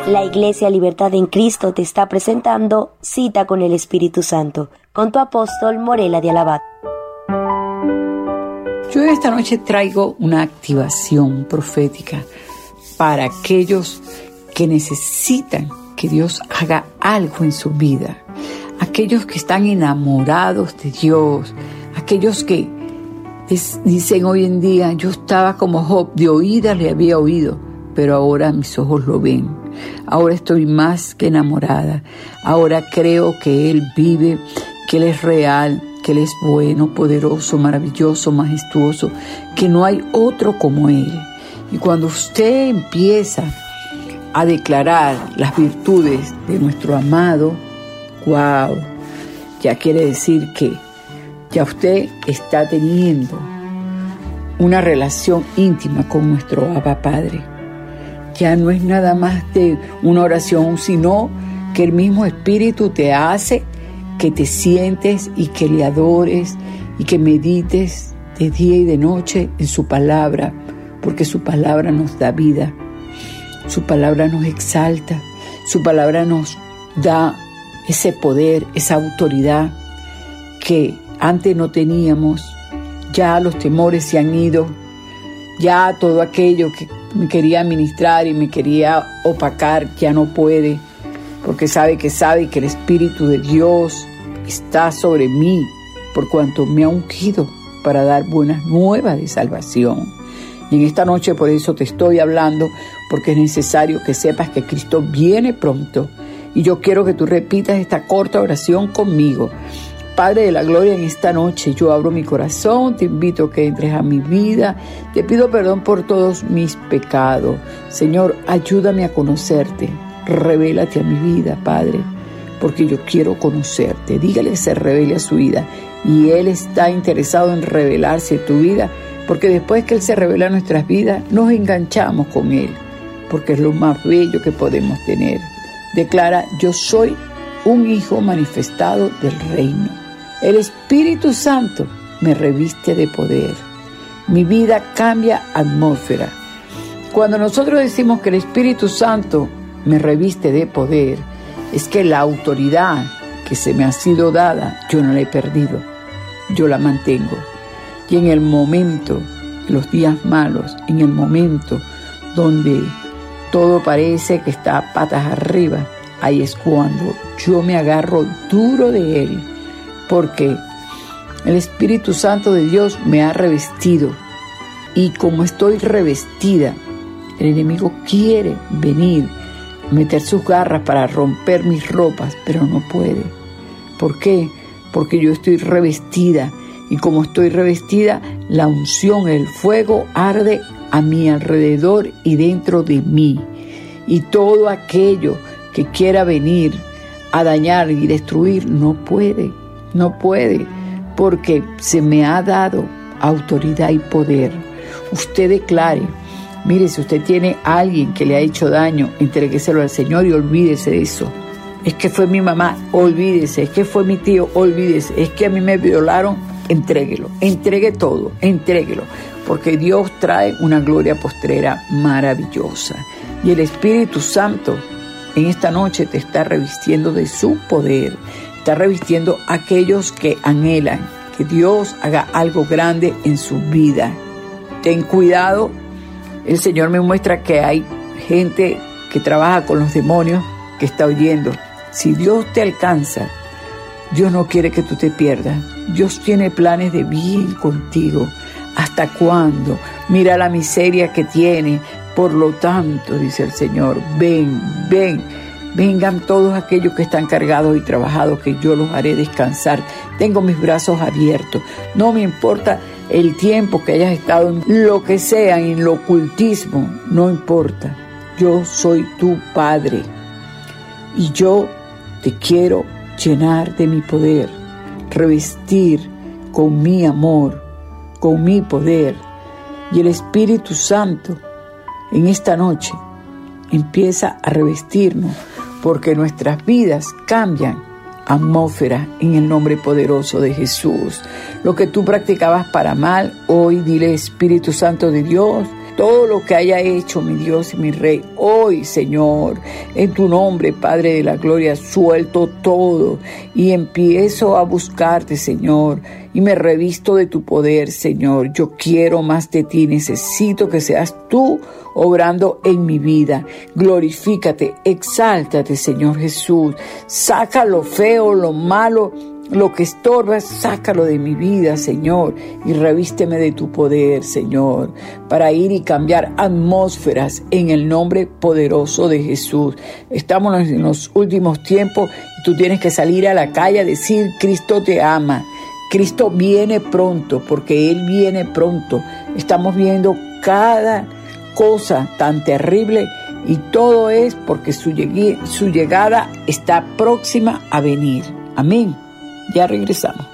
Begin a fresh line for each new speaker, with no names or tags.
La Iglesia Libertad en Cristo te está presentando Cita con el Espíritu Santo, con tu apóstol Morela de Alabat.
Yo esta noche traigo una activación profética para aquellos que necesitan que Dios haga algo en su vida, aquellos que están enamorados de Dios, aquellos que dicen hoy en día: yo estaba como Job, de oídas le había oído, pero ahora mis ojos lo ven. Ahora estoy más que enamorada. Ahora creo que Él vive, que Él es real, que Él es bueno, poderoso, maravilloso, majestuoso, que no hay otro como Él. Y cuando usted empieza a declarar las virtudes de nuestro amado, ¡wow!, ya quiere decir que ya usted está teniendo una relación íntima con nuestro Abba Padre. Ya no es nada más de una oración, sino que el mismo Espíritu te hace que te sientes y que le adores y que medites de día y de noche en su palabra, porque su palabra nos da vida, su palabra nos exalta, su palabra nos da ese poder, esa autoridad que antes no teníamos. Ya los temores se han ido, ya todo aquello que me quería ministrar y me quería opacar ya no puede, porque sabe que el Espíritu de Dios está sobre mí, por cuanto me ha ungido para dar buenas nuevas de salvación. Y en esta noche por eso te estoy hablando, porque es necesario que sepas que Cristo viene pronto. Y yo quiero que tú repitas esta corta oración conmigo. Padre de la gloria, en esta noche yo abro mi corazón, te invito a que entres a mi vida, te pido perdón por todos mis pecados. Señor, ayúdame a conocerte, revélate a mi vida, Padre, porque yo quiero conocerte. Dígale que se revele a su vida, y Él está interesado en revelarse a tu vida, porque después que Él se revela a nuestras vidas, nos enganchamos con Él, porque es lo más bello que podemos tener. Declara: yo soy un hijo manifestado del reino. El Espíritu Santo me reviste de poder. Mi vida cambia atmósfera. Cuando nosotros decimos que el Espíritu Santo me reviste de poder, es que la autoridad que se me ha sido dada, yo no la he perdido. Yo la mantengo. Y en el momento, los días malos, en el momento donde todo parece que está patas arriba, ahí es cuando yo me agarro duro de Él, porque el Espíritu Santo de Dios me ha revestido. Y como estoy revestida, el enemigo quiere venir, meter sus garras para romper mis ropas, pero no puede. ¿Por qué? Porque yo estoy revestida. Y como estoy revestida, la unción, el fuego arde a mi alrededor y dentro de mí. Y todo aquello que quiera venir a dañar y destruir, no puede, porque se me ha dado autoridad y poder. Usted declare: mire, si usted tiene a alguien que le ha hecho daño, entrégueselo al Señor y olvídese de eso. Es que fue mi mamá, olvídese. Es que fue mi tío, olvídese. Es que a mí me violaron, entréguelo. Entregue todo, entréguelo, porque Dios trae una gloria postrera maravillosa. Y el Espíritu Santo en esta noche te está revistiendo de su poder, está revistiendo a aquellos que anhelan que Dios haga algo grande en su vida. Ten cuidado, el Señor me muestra que hay gente que trabaja con los demonios que está oyendo. Si Dios te alcanza, Dios no quiere que tú te pierdas. Dios tiene planes de bien contigo. ¿Hasta cuándo? Mira la miseria que tiene. Por lo tanto, dice el Señor, vengan todos aquellos que están cargados y trabajados, que yo los haré descansar. Tengo mis brazos abiertos. No me importa el tiempo que hayas estado en lo que sea, en el ocultismo, no importa. Yo soy tu Padre y yo te quiero llenar de mi poder, revestir con mi amor, con mi poder. Y el Espíritu Santo en esta noche empieza a revestirnos, porque nuestras vidas cambian atmósfera en el nombre poderoso de Jesús. Lo que tú practicabas para mal, hoy dile: Espíritu Santo de Dios, todo lo que haya hecho mi Dios y mi Rey. Hoy, Señor, en tu nombre, Padre de la gloria, suelto todo y empiezo a buscarte, Señor, y me revisto de tu poder, Señor. Yo quiero más de ti, necesito que seas tú obrando en mi vida. Glorifícate, exáltate, Señor Jesús. Saca lo feo, lo malo, lo que estorba, sácalo de mi vida, Señor, y revísteme de tu poder, Señor, para ir y cambiar atmósferas en el nombre poderoso de Jesús. Estamos en los últimos tiempos y tú tienes que salir a la calle a decir: Cristo te ama. Cristo viene pronto, porque Él viene pronto. Estamos viendo cada cosa tan terrible y todo es porque su llegada está próxima a venir. Amén. Ya regresamos.